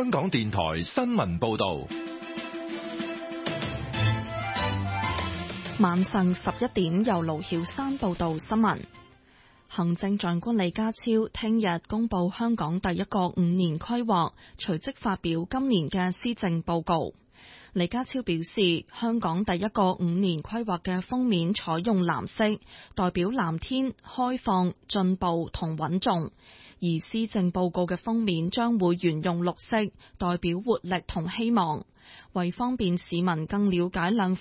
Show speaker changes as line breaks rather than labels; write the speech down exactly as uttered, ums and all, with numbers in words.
香港電台新聞報道。
晚上十一點，由盧曉山報道新聞。行政長官李家超聽日公布香港第一個五年規劃，隨即發表今年嘅施政報告。李家超表示，香港第一個五年規劃嘅封面採用藍色，代表藍天、開放、進步同穩重；而施政報告嘅封面將會沿用綠色，代表活力同希望。為方便市民更了解兩